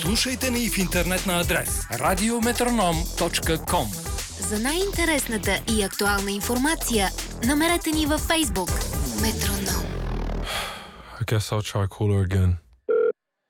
Слушайте ни в интернет на адрес radiometronom.com. За най-интересната и актуална информация намерете ни във Facebook Метроном. I guess I'll try cooler again.